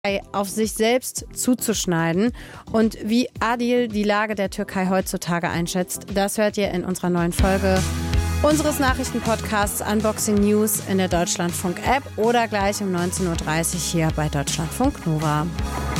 auf sich selbst zuzuschneiden. Und wie Adil die Lage der Türkei heutzutage einschätzt, das hört ihr in unserer neuen Folge unseres Nachrichtenpodcasts Unboxing News in der Deutschlandfunk-App oder gleich um 19.30 Uhr hier bei Deutschlandfunk Nova.